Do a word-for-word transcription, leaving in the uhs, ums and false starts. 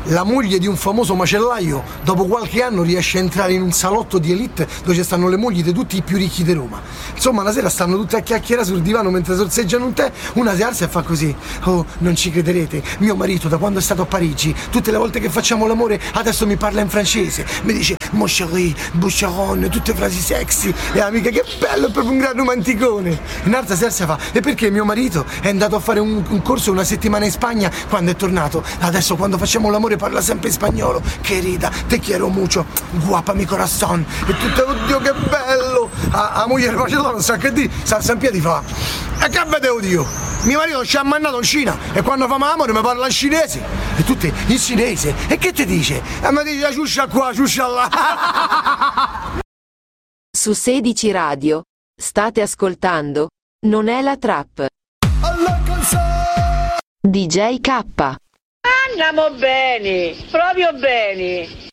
La moglie di un famoso macellaio dopo qualche anno riesce a entrare in un salotto di elite dove ci stanno le mogli di tutti i più ricchi di Roma. Insomma, una sera stanno tutte a chiacchierare sul divano mentre sorseggiano un tè, una si alza e fa così: oh, non ci crederete, mio marito da quando è stato a Parigi, tutte le volte che facciamo l'amore adesso mi parla in francese, mi dice mon chéri, boucheron, tutte frasi sexy. E amica, che bello, è proprio un gran romanticone. Un'altra si alza e fa: e perché mio marito è andato a fare un, un corso una settimana in Spagna, quando è tornato adesso quando facciamo l'amore parla sempre in spagnolo. Che rida, te quiero mucho, guapa mi corazon. E tutto, oddio che bello. A, a moglie faceva non sa che di, sa in piedi fa: e che vedevo io? Mio marito ci ha mandato in Cina e quando fa amore mi parla in cinese. E tutte in cinese. E che ti dice? E mi dice ciuscia qua, ciuscia là. Su sedici Radio state ascoltando Non è la trap. D J K. Andiamo bene, proprio bene.